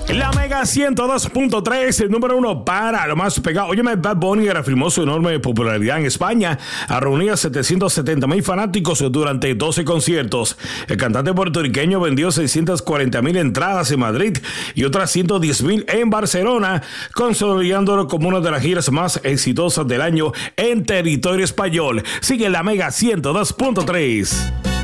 La Mega 102.3, el número uno para lo más pegado. Óyeme, Bad Bunny reafirmó su enorme popularidad en España. Ha reunido a 770,000 fanáticos durante 12 conciertos. El cantante puertorriqueño vendió 640,000 entradas en Madrid y otras 110,000 en Barcelona, consolidándolo como una de las giras más exitosas del año en territorio español. Sigue la Mega 102.3.